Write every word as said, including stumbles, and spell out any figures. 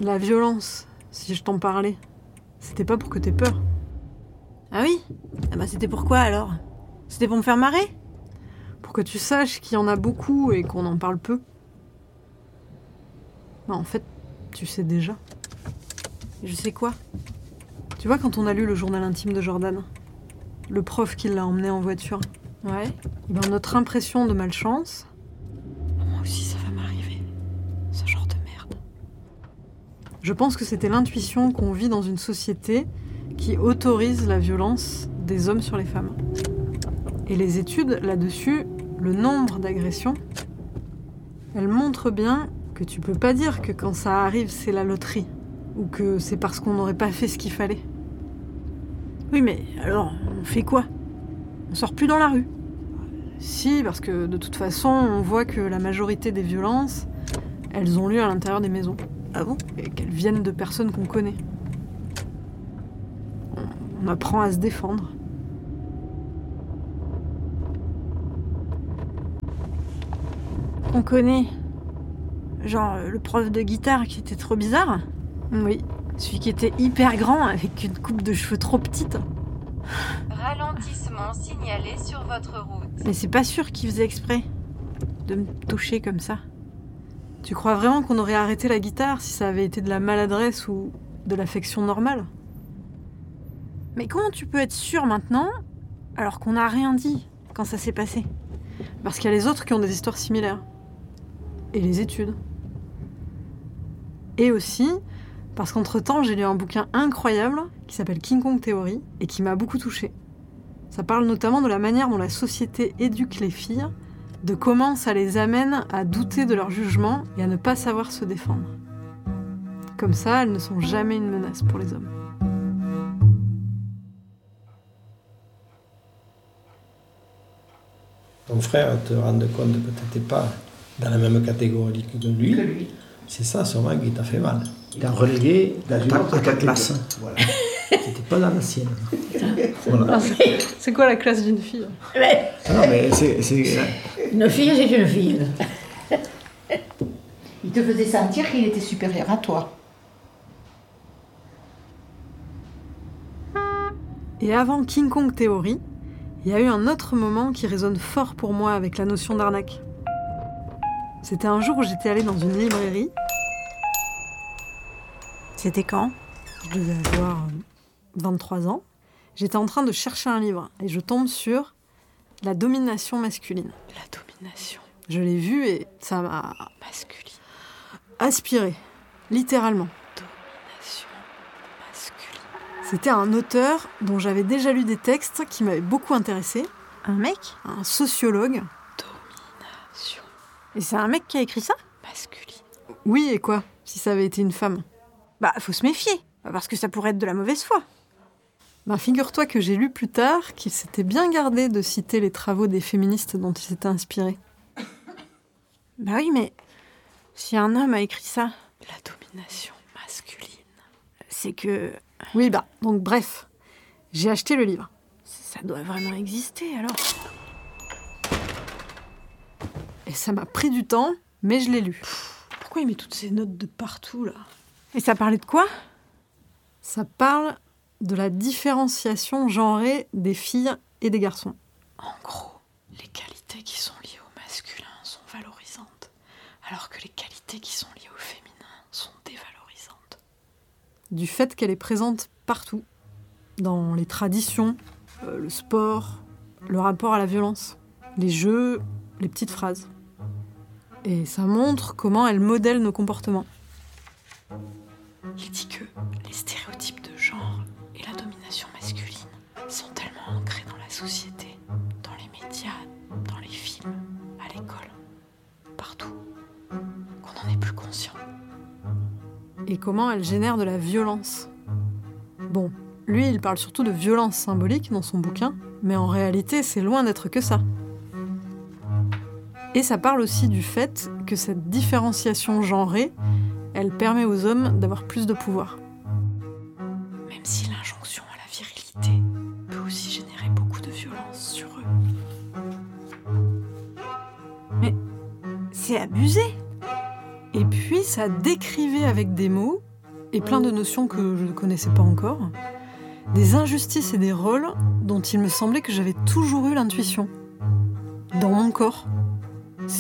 La violence, si je t'en parlais, c'était pas pour que t'aies peur. Ah oui ? Ah bah c'était pourquoi alors ? C'était pour me faire marrer ? Pour que tu saches qu'il y en a beaucoup et qu'on en parle peu. Bah, en fait, tu sais déjà. Je sais quoi ? Tu vois, quand on a lu le journal intime de Jordan, le prof qui l'a emmené en voiture, Ouais. eh ben, notre impression de malchance... Moi aussi ça va m'arriver. Ce genre de merde. Je pense que c'était l'intuition qu'on vit dans une société qui autorise la violence des hommes sur les femmes. Et les études là-dessus, le nombre d'agressions, elles montrent bien que tu peux pas dire que quand ça arrive, c'est la loterie. Ou que c'est parce qu'on n'aurait pas fait ce qu'il fallait. Oui mais alors, on fait quoi ? On sort plus dans la rue ? Si, parce que de toute façon, on voit que la majorité des violences, elles ont lieu à l'intérieur des maisons. Ah bon ? Et qu'elles viennent de personnes qu'on connaît. On, on apprend à se défendre. On connaît. Genre le prof de guitare qui était trop bizarre ? Oui. Celui qui était hyper grand avec une coupe de cheveux trop petite. Ralentissement signalé sur votre route. Mais c'est pas sûr qu'il faisait exprès de me toucher comme ça. Tu crois vraiment qu'on aurait arrêté la guitare si ça avait été de la maladresse ou de l'affection normale ? Mais comment tu peux être sûr maintenant alors qu'on n'a rien dit quand ça s'est passé ? Parce qu'il y a les autres qui ont des histoires similaires. Et les études. Et aussi, parce qu'entre-temps, j'ai lu un bouquin incroyable qui s'appelle King Kong Theory et qui m'a beaucoup touchée. Ça parle notamment de la manière dont la société éduque les filles, de comment ça les amène à douter de leur jugement et à ne pas savoir se défendre. Comme ça, elles ne sont jamais une menace pour les hommes. Ton frère te rende compte que tu n'étais pas dans la même catégorie que lui. Que lui. C'est ça sûrement qui t'a fait mal. Il a relégué dans une autre ta catégorie. classe. Voilà. C'était pas dans la sienne. Voilà. C'est quoi la classe d'une fille ? Ouais. Ah non, mais c'est, c'est... Une fille, c'est une fille. Il te faisait sentir qu'il était supérieur à toi. Et avant King Kong Theory, il y a eu un autre moment qui résonne fort pour moi avec la notion d'arnaque. C'était un jour où j'étais allée dans une librairie. C'était quand ? Je devais avoir vingt-trois ans. J'étais en train de chercher un livre et je tombe sur La domination masculine. La domination Je l'ai vu et ça m'a masculine. aspiré, littéralement. Domination masculine. C'était un auteur dont j'avais déjà lu des textes qui m'avaient beaucoup intéressée, Un mec ? un sociologue. Domination. Et c'est un mec qui a écrit ça ? Masculine. Oui, et quoi, si ça avait été une femme ? Bah, faut se méfier, parce que ça pourrait être de la mauvaise foi. Ben, figure-toi que j'ai lu plus tard qu'il s'était bien gardé de citer les travaux des féministes dont il s'était inspiré. Bah oui, mais si un homme a écrit ça, la domination masculine, c'est que... Oui, bah, donc bref, j'ai acheté le livre. Ça doit vraiment exister, alors. Et ça m'a pris du temps, mais je l'ai lu. Pourquoi il met toutes ces notes de partout, là ? Et ça parlait de quoi ? Ça parle de la différenciation genrée des filles et des garçons. En gros, les qualités qui sont liées au masculin sont valorisantes, alors que les qualités qui sont liées au féminin sont dévalorisantes. Du fait qu'elle est présente partout, dans les traditions, euh, le sport, le rapport à la violence, les jeux, les petites phrases. Et ça montre comment elle modèle nos comportements. Il dit que les stéréotypes de genre et la domination masculine sont tellement ancrés dans la société, dans les médias, dans les films, à l'école, partout, qu'on n'en est plus conscient. Et comment elle génère de la violence. Bon, lui, il parle surtout de violence symbolique dans son bouquin, mais en réalité, c'est loin d'être que ça. Et ça parle aussi du fait que cette différenciation genrée, elle permet aux hommes d'avoir plus de pouvoir. Même si l'injonction à la virilité peut aussi générer beaucoup de violence sur eux. Mais c'est abusé. Et puis, ça décrivait avec des mots et plein de notions que je ne connaissais pas encore, des injustices et des rôles dont il me semblait que j'avais toujours eu l'intuition, dans mon corps.